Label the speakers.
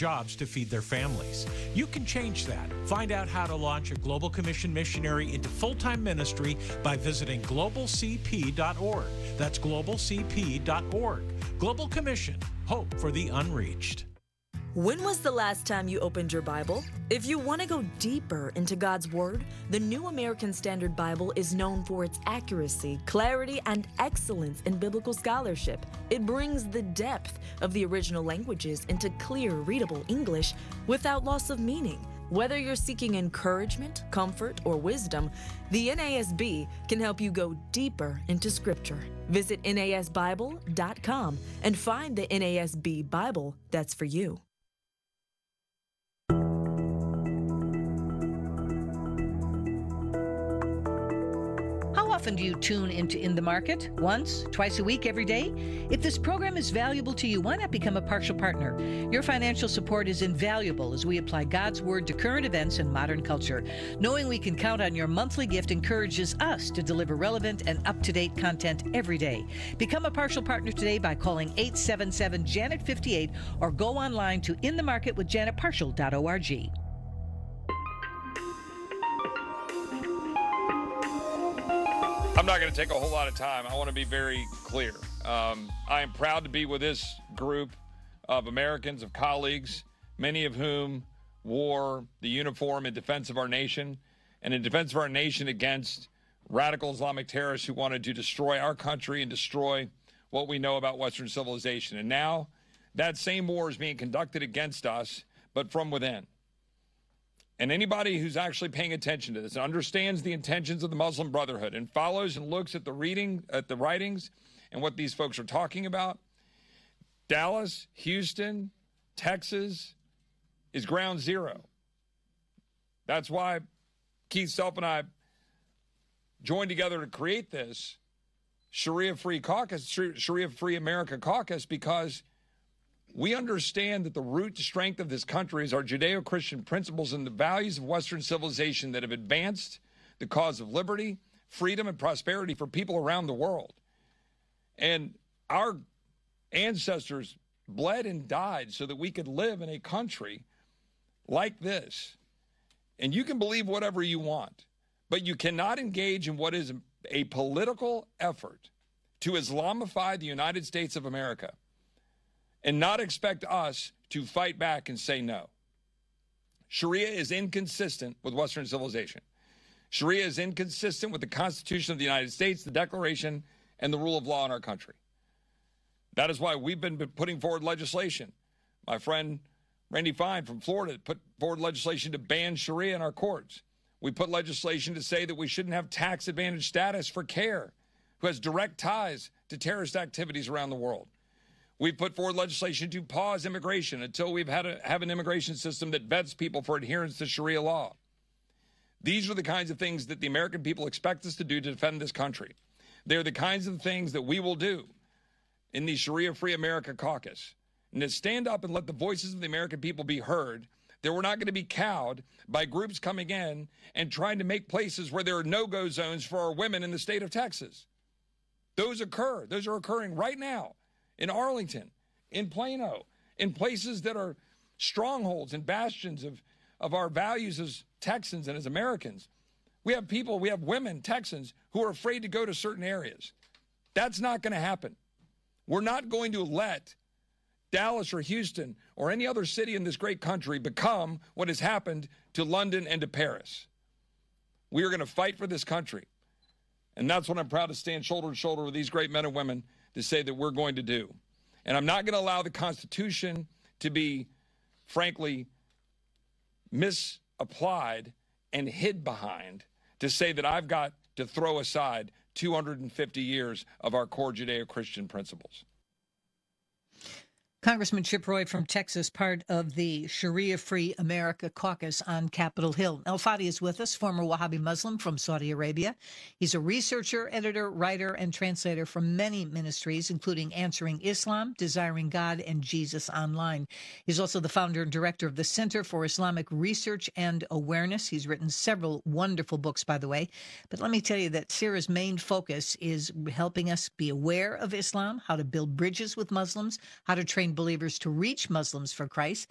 Speaker 1: jobs to feed their families. You can change that. Find out how to launch a Global Commission missionary into full-time ministry by visiting globalcp.org. That's globalcp.org. Global Commission, hope for the unreached.
Speaker 2: When was the last time you opened your Bible? If you want to go deeper into God's Word, the New American Standard Bible is known for its accuracy, clarity, and excellence in biblical scholarship. It brings the depth of the original languages into clear, readable English without loss of meaning. Whether you're seeking encouragement, comfort, or wisdom, the NASB can help you go deeper into Scripture. Visit NASBible.com and find the NASB Bible that's for you.
Speaker 3: How often do you tune into In the Market? Once, twice a week, every day? If this program is valuable to you, why not become a partial partner? Your financial support is invaluable as we apply God's Word to current events and modern culture. Knowing we can count on your monthly gift encourages us to deliver relevant and up-to-date content every day. Become a partial partner today by calling 877-JANET-58 or go online to inthemarketwithjanetpartial.org.
Speaker 4: I'm not going to take a whole lot of time. I want to be very clear. I am proud to be with this group of Americans, of colleagues, many of whom wore the uniform in defense of our nation and in defense of our nation against radical Islamic terrorists who wanted to destroy our country and destroy what we know about Western civilization. And now that same war is being conducted against us, but from within. And anybody who's actually paying attention to this and understands the intentions of the Muslim Brotherhood and follows and looks at the writings and what these folks are talking about, Dallas, Houston, Texas is ground zero. That's why Keith Self and I joined together to create this Sharia-Free Caucus, Sharia-Free America Caucus, because we understand that the root strength of this country is our Judeo-Christian principles and the values of Western civilization that have advanced the cause of liberty, freedom, and prosperity for people around the world. And our ancestors bled and died so that we could live in a country like this. And you can believe whatever you want, but you cannot engage in what is a political effort to Islamify the United States of America and not expect us to fight back and say no. Sharia is inconsistent with Western civilization. Sharia is inconsistent with the Constitution of the United States, the Declaration, and the rule of law in our country. That is why we've been putting forward legislation. My friend Randy Fine from Florida put forward legislation to ban Sharia in our courts. We put legislation to say that we shouldn't have tax advantage status for CARE, who has direct ties to terrorist activities around the world. We've put forward legislation to pause immigration until we've have an immigration system that vets people for adherence to Sharia law. These are the kinds of things that the American people expect us to do to defend this country. They're the kinds of things that we will do in the Sharia-Free America Caucus. And to stand up and let the voices of the American people be heard, that we're not going to be cowed by groups coming in and trying to make places where there are no-go zones for our women in the state of Texas. Those occur. Those are occurring right now. In Arlington, in Plano, in places that are strongholds and bastions of our values as Texans and as Americans. We have women, Texans, who are afraid to go to certain areas. That's not going to happen. We're not going to let Dallas or Houston or any other city in this great country become what has happened to London and to Paris. We are going to fight for this country. And that's what I'm proud to stand shoulder to shoulder with these great men and women to say that we're going to do. And I'm not going to allow the Constitution to be, frankly, misapplied and hid behind to say that I've got to throw aside 250 years of our core Judeo-Christian principles.
Speaker 3: Congressman Chip Roy from Texas, part of the Sharia-Free America Caucus on Capitol Hill. El-Fadi is with us, former Wahhabi Muslim from Saudi Arabia. He's a researcher, editor, writer, and translator for many ministries, including Answering Islam, Desiring God, and Jesus Online. He's also the founder and director of the Center for Islamic Research and Awareness. He's written several wonderful books, by the way. But let me tell you that Sarah's main focus is helping us be aware of Islam, how to build bridges with Muslims, how to train believers to reach Muslims for Christ,